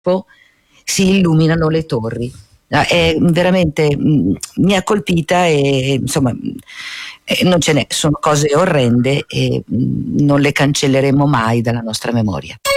si illuminano le torri. È veramente, mi ha colpita e insomma non ce n'è, sono cose orrende e non le cancelleremo mai dalla nostra memoria.